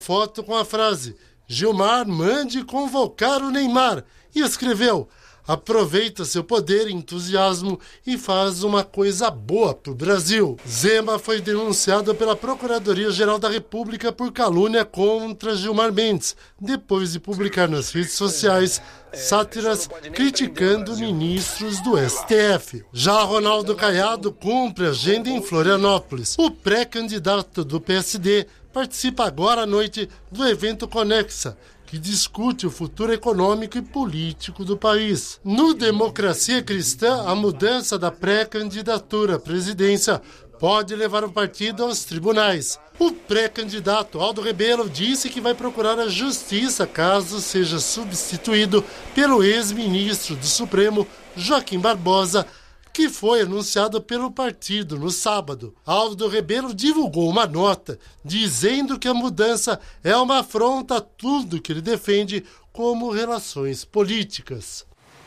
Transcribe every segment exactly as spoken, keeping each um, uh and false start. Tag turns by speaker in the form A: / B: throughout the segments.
A: foto com a frase "Gilmar, mande convocar o Neymar", e escreveu: "Aproveita seu poder e entusiasmo e faz uma coisa boa pro Brasil". Zema foi denunciado pela Procuradoria-Geral da República por calúnia contra Gilmar Mendes, depois de publicar nas redes sociais sátiras criticando ministros do S T F. Já Ronaldo Caiado cumpre agenda em Florianópolis. O pré-candidato do P S D participa agora à noite do evento Conexa, que discute o futuro econômico e político do país. No Democracia Cristã, a mudança da pré-candidatura à presidência pode levar o partido aos tribunais. O pré-candidato Aldo Rebelo disse que vai procurar a justiça caso seja substituído pelo ex-ministro do Supremo, Joaquim Barbosa, que foi anunciado pelo partido no sábado. Aldo Rebelo divulgou uma nota dizendo que a mudança é uma afronta a tudo que ele defende como relações políticas.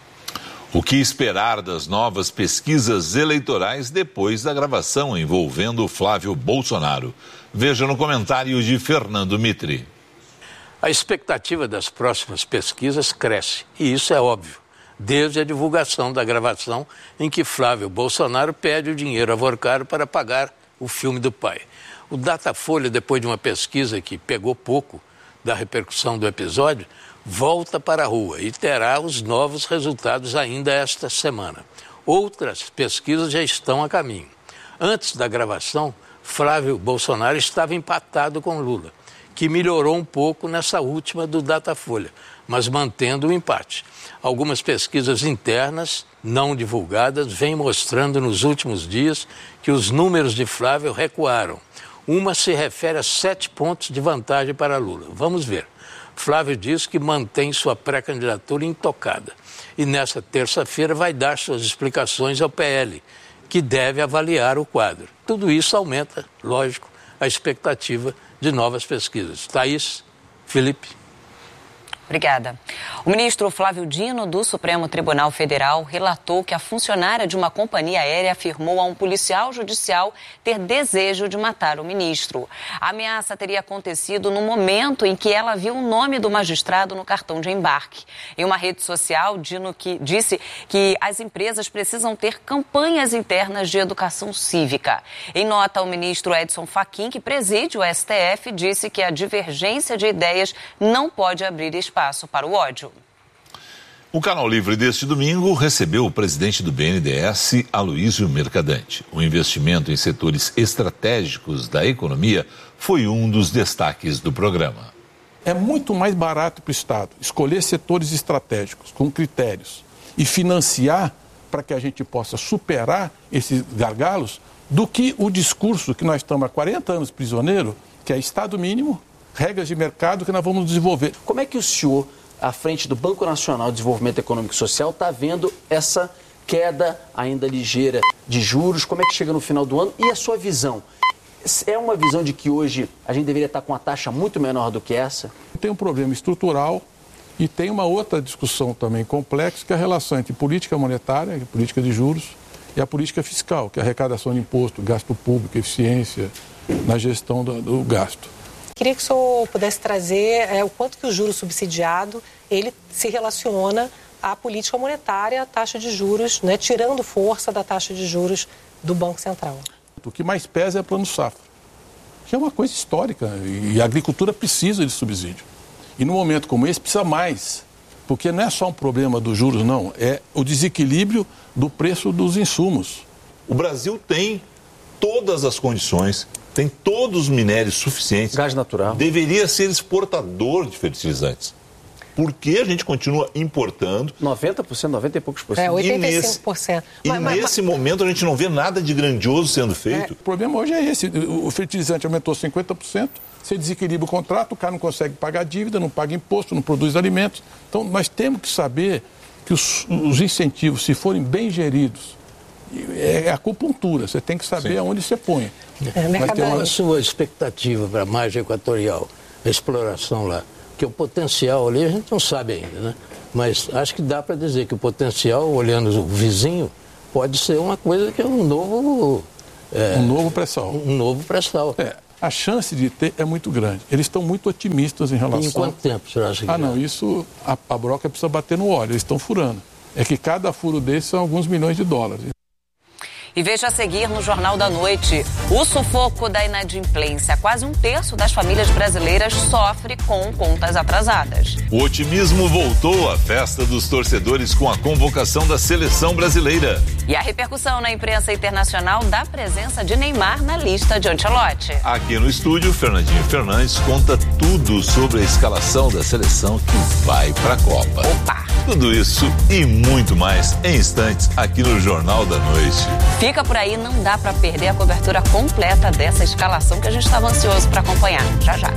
B: O que esperar das novas pesquisas eleitorais depois da gravação envolvendo Flávio Bolsonaro? Veja no comentário de Fernando Mitri.
C: A expectativa das próximas pesquisas cresce, e isso é óbvio, desde a divulgação da gravação em que Flávio Bolsonaro pede o dinheiro a Vorcaro para pagar o filme do pai. O Datafolha, depois de uma pesquisa que pegou pouco da repercussão do episódio, volta para a rua e terá os novos resultados ainda esta semana. Outras pesquisas já estão a caminho. Antes da gravação, Flávio Bolsonaro estava empatado com Lula, que melhorou um pouco nessa última do Datafolha, mas mantendo o empate. Algumas pesquisas internas, não divulgadas, vêm mostrando nos últimos dias que os números de Flávio recuaram. Uma se refere a sete pontos de vantagem para Lula. Vamos ver. Flávio diz que mantém sua pré-candidatura intocada e nesta terça-feira vai dar suas explicações ao P L, que deve avaliar o quadro. Tudo isso aumenta, lógico, a expectativa de novas pesquisas. Thaís, Felipe.
D: Obrigada. O ministro Flávio Dino, do Supremo Tribunal Federal, relatou que a funcionária de uma companhia aérea afirmou a um policial judicial ter desejo de matar o ministro. A ameaça teria acontecido no momento em que ela viu o nome do magistrado no cartão de embarque. Em uma rede social, Dino que disse que as empresas precisam ter campanhas internas de educação cívica. Em nota, o ministro Edson Fachin, que preside o S T F, disse que a divergência de ideias não pode abrir espaço espaço para o ódio.
B: O Canal Livre deste domingo recebeu o presidente do B N D E S, Aloysio Mercadante. O investimento em setores estratégicos da economia foi um dos destaques do programa.
E: É muito mais barato para o Estado escolher setores estratégicos com critérios e financiar para que a gente possa superar esses gargalos do que o discurso que nós estamos há quarenta anos prisioneiro, que é Estado mínimo, regras de mercado que nós vamos desenvolver.
F: Como é que o senhor, à frente do Banco Nacional de Desenvolvimento Econômico e Social, está vendo essa queda ainda ligeira de juros? Como é que chega no final do ano? E a sua visão? É uma visão de que hoje a gente deveria estar com uma taxa muito menor do que essa?
E: Tem um problema estrutural e tem uma outra discussão também complexa, que é a relação entre política monetária, política de juros, e a política fiscal, que é a arrecadação de imposto, gasto público, eficiência na gestão do, do gasto.
G: Queria que o senhor pudesse trazer é, o quanto que o juro subsidiado ele se relaciona à política monetária, à taxa de juros, né, tirando força da taxa de juros do Banco Central.
E: O que mais pesa é o plano safra, que é uma coisa histórica e a agricultura precisa de subsídio. E num momento como esse precisa mais, porque não é só um problema dos juros, não, é o desequilíbrio do preço dos insumos.
B: O Brasil tem todas as condições, tem todos os minérios suficientes.
F: Gás natural.
B: Deveria ser exportador de fertilizantes. Por que a gente continua importando?
F: noventa por cento, noventa e poucos por cento.
G: É, oitenta e cinco por cento.
B: E nesse,
G: mas,
B: e nesse
G: mas...
B: momento a gente não vê nada de grandioso sendo feito.
E: É, o problema hoje é esse. O fertilizante aumentou cinquenta por cento, você desequilibra o contrato, o cara não consegue pagar dívida, não paga imposto, não produz alimentos. Então nós temos que saber que os, os incentivos, se forem bem geridos, é acupuntura, você tem que saber
B: Sim.
E: aonde você põe.
C: É, Mas tem uma sua expectativa para a margem equatorial, a exploração lá, que o potencial ali a gente não sabe ainda, né? Mas acho que dá para dizer que o potencial, olhando o vizinho, pode ser uma coisa que é um novo... É,
E: um novo pré-sal.
C: Um novo pré-sal.
E: É. a chance de ter é muito grande. Eles estão muito otimistas em relação...
C: Em quanto tempo o senhor acha que
E: Ah, não, isso, a, a broca precisa bater no óleo, eles estão furando. É que cada furo desse são alguns milhões de dólares.
D: E veja a seguir no Jornal da Noite, o sufoco da inadimplência. Quase um terço das famílias brasileiras sofre com contas atrasadas.
B: O otimismo voltou à festa dos torcedores com a convocação da seleção brasileira.
D: E a repercussão na imprensa internacional da presença de Neymar na lista de Ancelotti.
B: Aqui no estúdio, Fernandinho Fernandes conta tudo sobre a escalação da seleção que vai para a Copa.
D: Opa!
B: Tudo isso e muito mais em instantes aqui no Jornal da Noite.
D: Fica por aí, não dá para perder a cobertura completa dessa escalação que a gente estava ansioso para acompanhar. Já, já.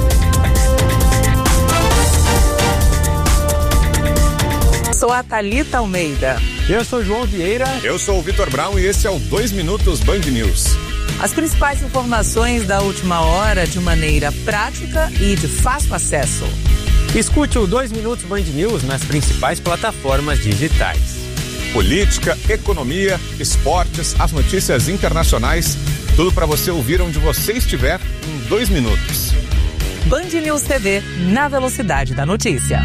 H: Sou a Thalita Almeida.
I: Eu sou João Vieira.
J: Eu sou o Vitor Brown e esse é o dois Minutos Band News.
H: As principais informações da última hora de maneira prática e de fácil acesso.
I: Escute o dois Minutos Band News nas principais plataformas digitais.
J: Política, economia, esportes, as notícias internacionais, tudo para você ouvir onde você estiver em dois minutos.
H: Band News T V, na velocidade da notícia.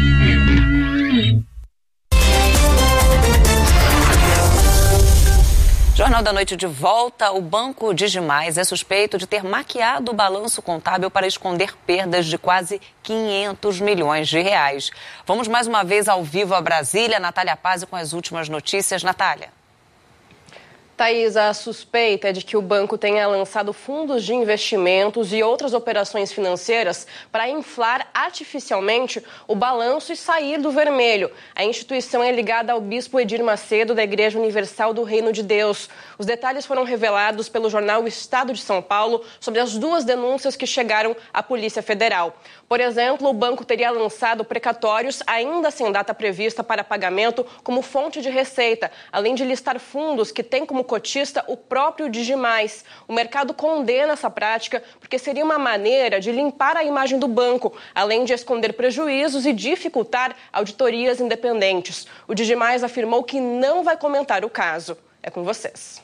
D: Jornal da Noite de volta. O Banco Digimais é suspeito de ter maquiado o balanço contábil para esconder perdas de quase quinhentos milhões de reais. Vamos mais uma vez ao vivo a Brasília. Natália Pazzi com as últimas notícias. Natália.
K: Thaís, a suspeita é de que o banco tenha lançado fundos de investimentos e outras operações financeiras para inflar artificialmente o balanço e sair do vermelho. A instituição é ligada ao bispo Edir Macedo, da Igreja Universal do Reino de Deus. Os detalhes foram revelados pelo jornal Estado de São Paulo sobre as duas denúncias que chegaram à Polícia Federal. Por exemplo, o banco teria lançado precatórios ainda sem data prevista para pagamento como fonte de receita, além de listar fundos que têm como cotista o próprio Digimais. O mercado condena essa prática porque seria uma maneira de limpar a imagem do banco, além de esconder prejuízos e dificultar auditorias independentes. O Digimais afirmou que não vai comentar o caso. É com vocês.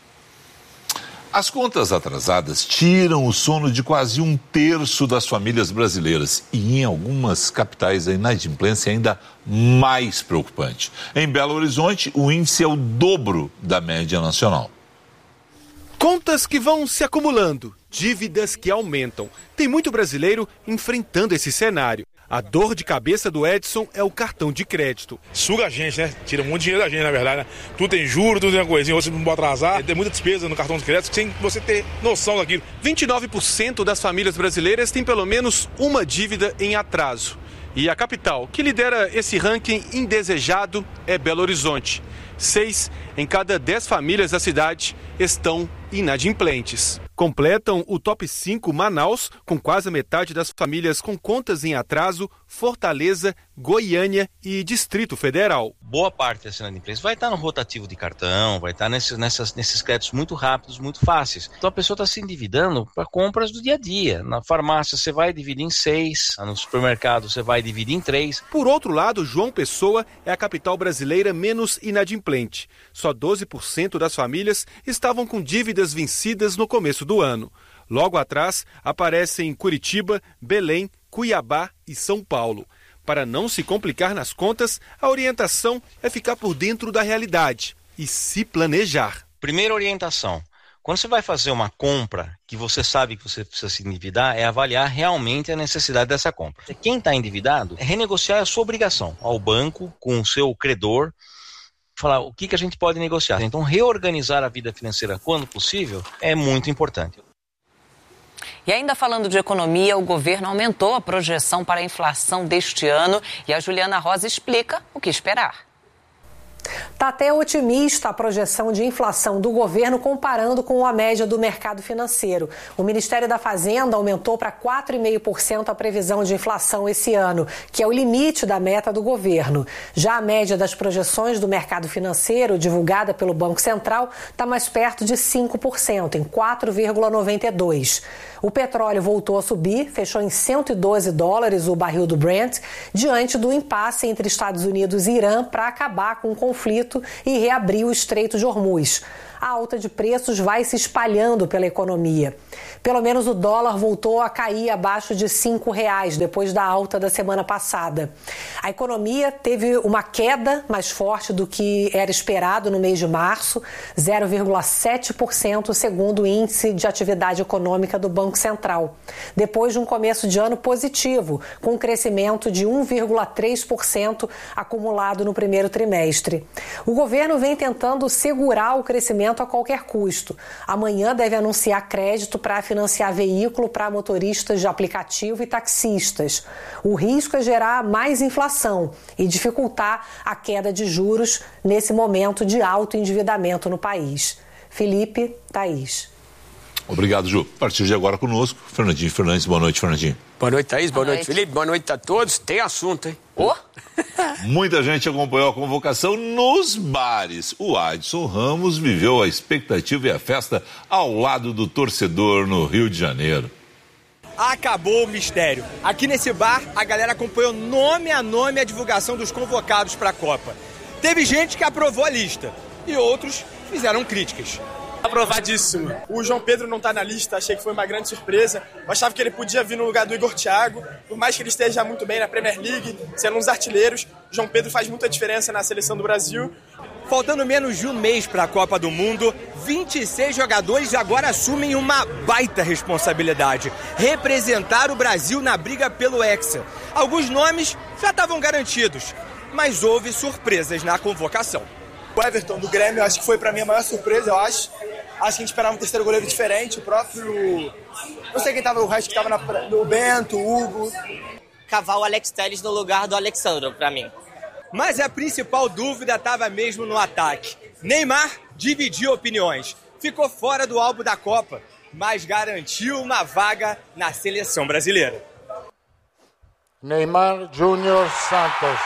B: As contas atrasadas tiram o sono de quase um terço das famílias brasileiras e em algumas capitais a inadimplência é ainda mais preocupante. Em Belo Horizonte, o índice é o dobro da média nacional.
L: Contas que vão se acumulando, dívidas que aumentam. Tem muito brasileiro enfrentando esse cenário. A dor de cabeça do Edson é o cartão de crédito.
M: Suga a gente, né? Tira muito dinheiro da gente, na verdade, né? Tudo tem juros, tudo tem coisinha, você não pode atrasar. Tem muita despesa no cartão de crédito sem você ter noção daquilo.
L: vinte e nove por cento das famílias brasileiras têm pelo menos uma dívida em atraso. E a capital, que lidera esse ranking indesejado, é Belo Horizonte. Seis em cada dez famílias da cidade estão inadimplentes. Completam o top cinco Manaus, com quase a metade das famílias com contas em atraso, Fortaleza, Goiânia e Distrito Federal.
N: Boa parte dessa inadimplência vai estar no rotativo de cartão, vai estar nesses, nessas, nesses créditos muito rápidos, muito fáceis. Então a pessoa está se endividando para compras do dia a dia. Na farmácia você vai dividir em seis, no supermercado você vai dividir em três.
L: Por outro lado, João Pessoa é a capital brasileira menos inadimplente. Só doze por cento das famílias estavam com dívidas vencidas no começo do ano. Logo atrás, aparecem Curitiba, Belém, Cuiabá e São Paulo. Para não se complicar nas contas, a orientação é ficar por dentro da realidade e se planejar.
N: Primeira orientação. Quando você vai fazer uma compra que você sabe que você precisa se endividar, é avaliar realmente a necessidade dessa compra. Quem está endividado, é renegociar a sua obrigação ao banco, com o seu credor, falar o que, que a gente pode negociar. Então, reorganizar a vida financeira quando possível é muito importante.
D: E ainda falando de economia, o governo aumentou a projeção para a inflação deste ano e a Juliana Rosa explica o que esperar.
G: Está até otimista a projeção de inflação do governo comparando com a média do mercado financeiro. O Ministério da Fazenda aumentou para quatro vírgula cinco por cento a previsão de inflação esse ano, que é o limite da meta do governo. Já a média das projeções do mercado financeiro, divulgada pelo Banco Central, está mais perto de cinco por cento, em quatro vírgula noventa e dois por cento. O petróleo voltou a subir, fechou em cento e doze dólares o barril do Brent, diante do impasse entre Estados Unidos e Irã para acabar com o conflito conflito e reabrir o Estreito de Hormuz. A alta de preços vai se espalhando pela economia. Pelo menos o dólar voltou a cair abaixo de cinco reais depois da alta da semana passada. A economia teve uma queda mais forte do que era esperado no mês de março, zero vírgula sete por cento, segundo o Índice de Atividade Econômica do Banco Central. Depois de um começo de ano positivo, com um crescimento de um vírgula três por cento acumulado no primeiro trimestre. O governo vem tentando segurar o crescimento a qualquer custo. Amanhã deve anunciar crédito para financiar veículo para motoristas de aplicativo e taxistas. O risco é gerar mais inflação e dificultar a queda de juros nesse momento de alto endividamento no país. Felipe, Thaís.
B: Obrigado, Ju. A partir de agora conosco, Fernandinho Fernandes. Boa noite, Fernandinho.
O: Boa noite, Thaís. Boa, Boa noite, noite, Felipe. Boa noite a todos. Tem assunto, hein?
D: Oh.
B: Muita gente acompanhou a convocação nos bares. O Adson Ramos viveu a expectativa e a festa ao lado do torcedor no Rio de Janeiro.
P: Acabou o mistério. Aqui nesse bar, a galera acompanhou nome a nome a divulgação dos convocados para a Copa. Teve gente que aprovou a lista e outros fizeram críticas.
Q: Aprovadíssimo. O João Pedro não tá na lista, achei que foi uma grande surpresa. Eu achava que ele podia vir no lugar do Igor Thiago. Por mais que ele esteja muito bem na Premier League, sendo uns artilheiros, o João Pedro faz muita diferença na seleção do Brasil.
P: Faltando menos de um mês para a Copa do Mundo, vinte e seis jogadores agora assumem uma baita responsabilidade: representar o Brasil na briga pelo Hexa. Alguns nomes já estavam garantidos, mas houve surpresas na convocação.
Q: O Everton do Grêmio, acho que foi pra mim a maior surpresa, eu acho. Acho que a gente esperava um terceiro goleiro diferente, o próprio... Não sei quem tava, o resto que tava na... o Bento, o Hugo.
R: Cavar o Alex Telles no lugar do Alexandro, pra mim.
P: Mas a principal dúvida estava mesmo no ataque. Neymar dividiu opiniões. Ficou fora do álbum da Copa, mas garantiu uma vaga na seleção brasileira.
S: Neymar Júnior Santos.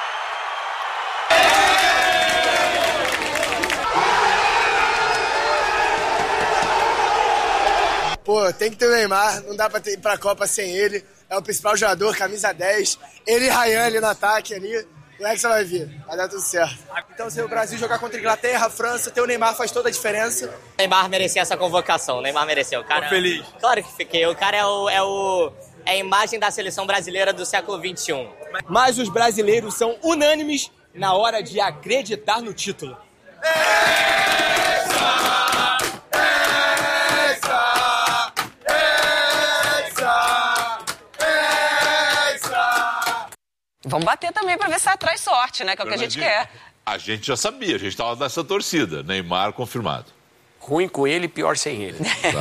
Q: Pô, tem que ter o Neymar, não dá pra ir pra Copa sem ele. É o principal jogador, camisa dez. Ele e Ryan ali no ataque ali. O Hexa vai vir, vai dar tudo certo. Então, se o Brasil jogar contra a Inglaterra, a França, ter o Neymar faz toda a diferença.
R: O Neymar merecia essa convocação, o Neymar mereceu. Cara,
P: tô feliz.
R: Claro que fiquei. O cara é, o, é, o, é a imagem da seleção brasileira do século vinte e um.
P: Mas os brasileiros são unânimes na hora de acreditar no título.
D: Vamos bater também para ver se atrai sorte, né? Que é o que a gente quer.
B: A gente já sabia, a gente estava nessa torcida. Neymar confirmado.
O: Ruim com ele, pior sem ele.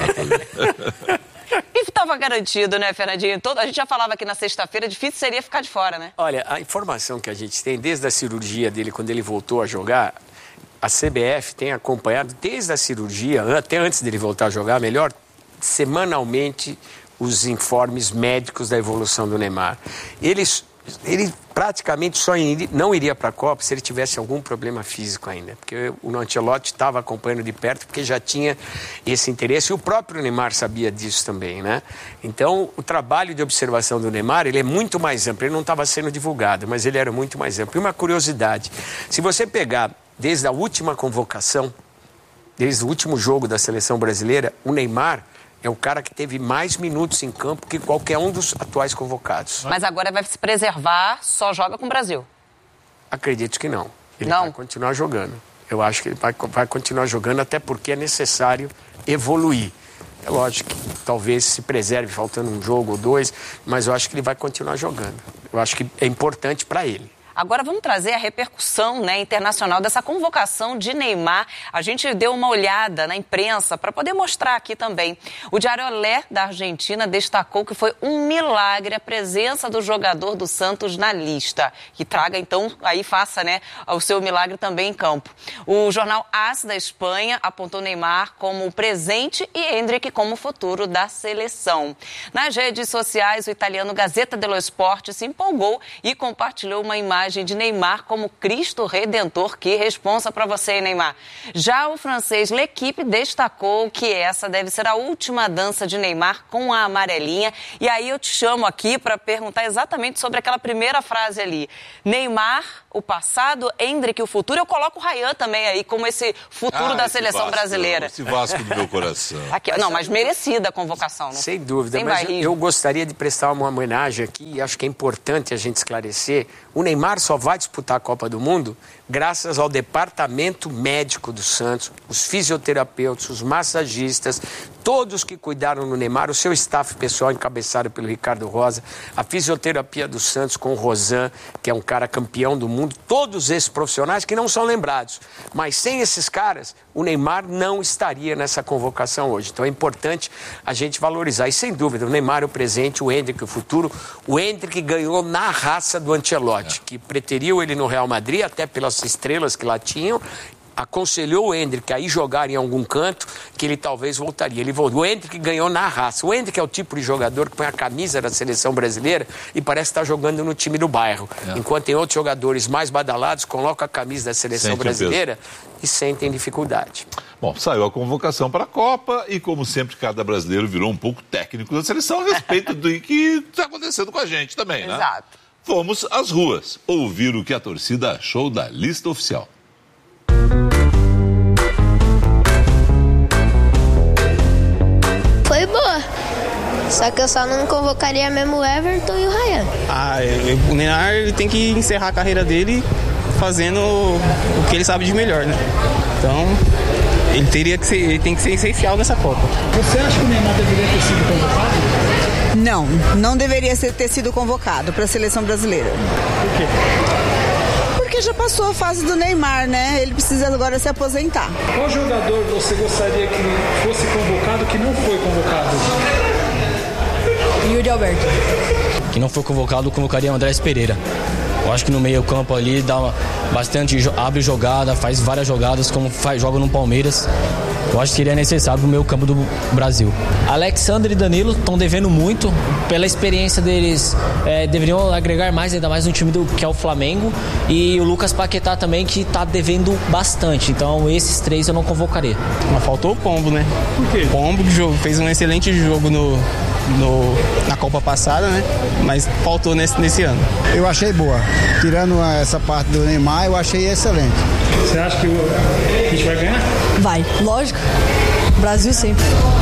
D: E estava garantido, né, Fernandinho? Todo, a gente já falava aqui na sexta-feira, difícil seria ficar de fora, né?
O: Olha, a informação que a gente tem desde a cirurgia dele, quando ele voltou a jogar, a C B F tem acompanhado desde a cirurgia, até antes dele voltar a jogar, melhor, semanalmente, os informes médicos da evolução do Neymar. Eles... Ele praticamente só iria, não iria para a Copa se ele tivesse algum problema físico ainda, porque o Ancelotti estava acompanhando de perto, porque já tinha esse interesse, e o próprio Neymar sabia disso também, né? Então, o trabalho de observação do Neymar, ele é muito mais amplo, ele não estava sendo divulgado, mas ele era muito mais amplo. E uma curiosidade, se você pegar desde a última convocação, desde o último jogo da seleção brasileira, o Neymar é o cara que teve mais minutos em campo que qualquer um dos atuais convocados.
D: Mas agora vai se preservar, só joga com o Brasil?
O: Acredito que não. Ele
D: não.
O: vai continuar jogando. Eu acho que ele vai, vai continuar jogando, até porque é necessário evoluir. É lógico que talvez se preserve faltando um jogo ou dois, mas eu acho que ele vai continuar jogando. Eu acho que é importante para ele.
D: Agora vamos trazer a repercussão, né, internacional dessa convocação de Neymar. A gente deu uma olhada na imprensa para poder mostrar aqui também. O Diário Olé da Argentina destacou que foi um milagre a presença do jogador do Santos na lista. Que traga, então, aí faça, né, o seu milagre também em campo. O jornal AS da Espanha apontou Neymar como presente e Endrick como futuro da seleção. Nas redes sociais, o italiano Gazzetta dello Sport se empolgou e compartilhou uma imagem imagem de Neymar como Cristo Redentor. Que responsa para você, Neymar. Já o francês L'Équipe destacou que essa deve ser a última dança de Neymar com a amarelinha. E aí eu te chamo aqui para perguntar exatamente sobre aquela primeira frase ali. Neymar, o passado, Endrick, o futuro. Eu coloco o Rayan também aí como esse futuro ah, da seleção
B: Vasco,
D: brasileira.
B: Esse Vasco do meu coração.
D: Aqui, não, mas merecida a convocação. Não?
O: Sem dúvida, mas eu, eu gostaria de prestar uma homenagem aqui e acho que é importante a gente esclarecer. O Neymar só vai disputar a Copa do Mundo graças ao departamento médico do Santos, os fisioterapeutas, os massagistas, todos que cuidaram do Neymar, o seu staff pessoal encabeçado pelo Ricardo Rosa, a fisioterapia do Santos com o Rosan, que é um cara campeão do mundo, todos esses profissionais que não são lembrados. Mas sem esses caras, o Neymar não estaria nessa convocação hoje. Então é importante a gente valorizar. E sem dúvida, o Neymar é o presente, o Endrick o futuro. O Endrick ganhou na raça do Ancelotti, é. que preteriu ele no Real Madrid, até pelas estrelas que lá tinham, aconselhou o Endrick a ir jogar em algum canto, que ele talvez voltaria. Ele voltou. O Endrick ganhou na raça. O Endrick é o tipo de jogador que põe a camisa da seleção brasileira e parece estar jogando no time do bairro. É. Enquanto tem outros jogadores mais badalados, colocam a camisa da seleção Sente brasileira e sentem dificuldade.
B: Bom, saiu a convocação para a Copa e, como sempre, cada brasileiro virou um pouco técnico da seleção a respeito do que está acontecendo com a gente também, né?
D: Exato.
B: Fomos às ruas ouvir o que a torcida achou da lista oficial.
T: Foi boa, só que eu só não convocaria mesmo o Everton e o Rayan.
U: Ah, o Neymar tem que encerrar a carreira dele fazendo o que ele sabe de melhor, né? Então, ele teria que ser, ele tem que ser essencial nessa Copa.
V: Você acha que o Neymar deveria ter sido convocado?
W: Não, não deveria ter sido convocado para a seleção brasileira.
V: Por quê?
W: Porque já passou a fase do Neymar, né? Ele precisa agora se aposentar.
V: Qual jogador você gostaria que fosse convocado que não foi convocado?
W: Yuri Alberto.
X: Que não foi convocado, convocaria o Andrés Pereira. Eu acho que no meio campo ali dá uma, bastante, abre jogada, faz várias jogadas, como faz, joga no Palmeiras. Eu acho que seria necessário no meio campo do Brasil.
I: Alexandre e Danilo estão devendo muito. Pela experiência deles, é, deveriam agregar mais, ainda mais no time do, que é o Flamengo. E o Lucas Paquetá também, que está devendo bastante. Então esses três eu não convocaria.
U: Mas faltou o Pombo, né?
V: Por quê?
U: O Pombo fez um excelente jogo no, no, na Copa passada, né? Mas faltou nesse, nesse ano.
Y: Eu achei boa. Tirando essa parte do Neymar, eu achei excelente.
V: Você acha que a gente vai ganhar?
W: Vai, lógico. Brasil sempre.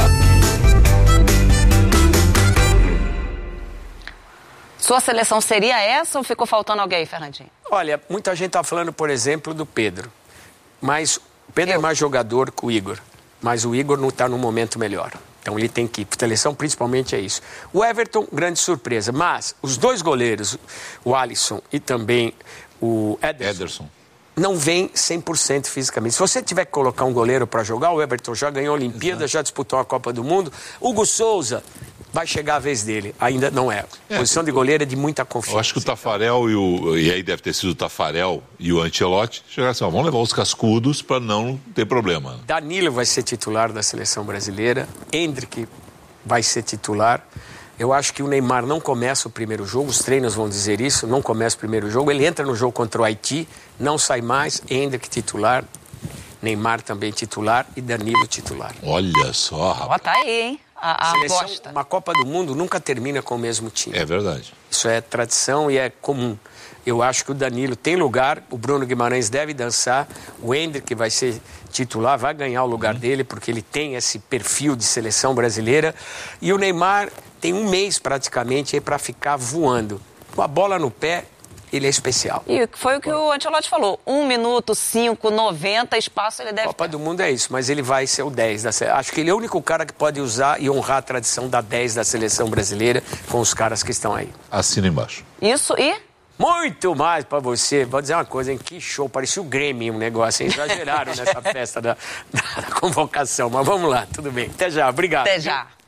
D: Sua seleção seria essa ou ficou faltando alguém, Fernandinho?
O: Olha, muita gente está falando, por exemplo, do Pedro. Mas o Pedro Eu. é mais jogador que o Igor. Mas o Igor não está num momento melhor. Então ele tem que ir. A seleção principalmente é isso. O Everton, grande surpresa. Mas os dois goleiros, o Alisson e também o Ederson,
B: Ederson.
O: não vem cem por cento fisicamente. Se você tiver que colocar um goleiro para jogar, o Everton já ganhou a Olimpíada, Exato. já disputou a Copa do Mundo. Hugo Souza, vai chegar a vez dele. Ainda não é. A posição é, de goleiro é de muita confiança.
B: Eu acho que o Tafarel e o... E aí deve ter sido o Tafarel e o Ancelotti. Chegaram assim, ó, vamos levar os cascudos para não ter problema.
O: Danilo vai ser titular da seleção brasileira. Endrick vai ser titular. Eu acho que o Neymar não começa o primeiro jogo. Os treinos vão dizer isso. Não começa o primeiro jogo. Ele entra no jogo contra o Haiti. Não sai mais. Endrick titular. Neymar também titular. E Danilo titular.
B: Olha só, rapaz.
D: Ó, tá aí, hein? A, a
O: seleção,
D: aposta.
O: Uma Copa do Mundo nunca termina com o mesmo time.
B: É verdade.
O: Isso é tradição e é comum. Eu acho que o Danilo tem lugar, o Bruno Guimarães deve dançar, o Endrick vai ser titular, vai ganhar o lugar uhum. dele, porque ele tem esse perfil de seleção brasileira. E o Neymar tem um mês praticamente para ficar voando. Com a bola no pé, ele é especial.
D: E foi o que o Ancelotti falou. Um minuto, cinco, noventa, espaço ele deve
O: Copa
D: ter.
O: do Mundo é isso, mas ele vai ser o dez da seleção. Acho que ele é o único cara que pode usar e honrar a tradição da dez da seleção brasileira com os caras que estão aí.
B: Assina embaixo.
D: Isso e...
O: Muito mais pra você. Vou dizer uma coisa, hein? Que show. Parecia o Grêmio um negócio, hein? Exageraram nessa festa da, da convocação. Mas vamos lá, tudo bem. Até já, obrigado.
D: Até já.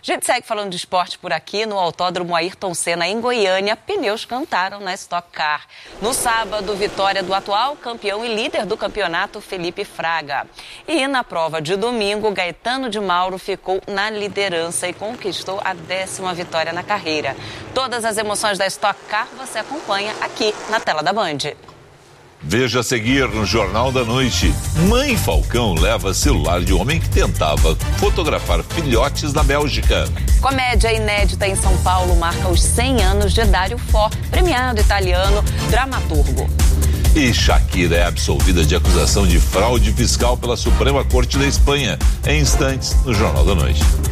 D: A gente segue falando de esporte por aqui. No Autódromo Ayrton Senna, em Goiânia, pneus cantaram na Stock Car. No sábado, vitória do atual campeão e líder do campeonato, Felipe Fraga. E na prova de domingo, Gaetano de Mauro ficou na liderança e conquistou a décima vitória na carreira. Todas as emoções da Stock Car você acompanha aqui na tela da Band.
B: Veja a seguir no Jornal da Noite. Mãe Falcão leva celular de homem que tentava fotografar filhotes na Bélgica.
D: Comédia inédita em São Paulo marca os cem anos de Dario Fo, premiado italiano, dramaturgo.
B: E Shakira é absolvida de acusação de fraude fiscal pela Suprema Corte da Espanha. Em instantes, no Jornal da Noite.